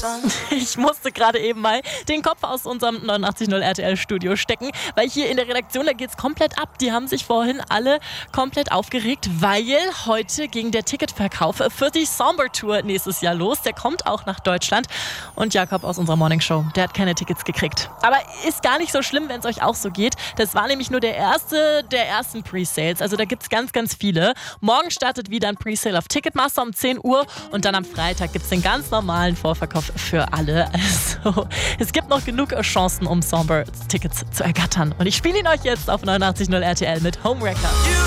Ich musste gerade eben mal den Kopf aus unserem 89.0 RTL-Studio stecken, weil hier in der Redaktion, da geht's komplett ab. Die haben sich vorhin alle komplett aufgeregt, weil heute ging der Ticketverkauf für die Somber Tour nächstes Jahr los. Der kommt auch nach Deutschland. Und Jakob aus unserer Morningshow, der hat keine Tickets gekriegt. Aber ist gar nicht so schlimm, wenn es euch auch so geht. Das war nämlich nur der erste der ersten Presales. Also da gibt's ganz, ganz viele. Morgen startet wieder ein Presale auf Ticketmaster um 10 Uhr und dann am Freitag gibt's den ganz normalen Vorverkauf für alle. Also es gibt noch genug Chancen, um Somber-Tickets zu ergattern. Und ich spiele ihn euch jetzt auf 89.0 RTL mit Homewrecker.